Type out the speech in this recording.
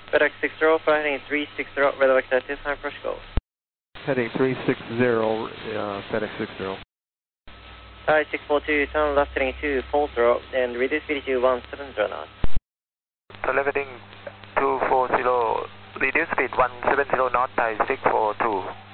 FedEx 60, flight heading 360, radar active, time approach go. Heading 360, FedEx 60. Thai 642, turn left heading 2, full throw, and reduce speed to 170 knots. Turn left heading 240, reduce speed 170 knots, Thai 642.